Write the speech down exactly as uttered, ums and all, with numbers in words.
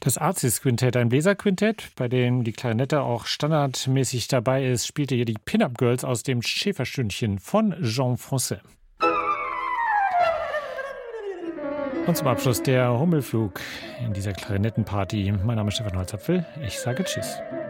Das Arcis-Quintett, ein Bläserquintett, bei dem die Klarinette auch standardmäßig dabei ist, spielte hier die Pin-Up Girls aus dem Schäferstündchen von Jean Francaix. Und zum Abschluss der Hummelflug in dieser Klarinettenparty. Mein Name ist Stefan Holzapfel. Ich sage Tschüss.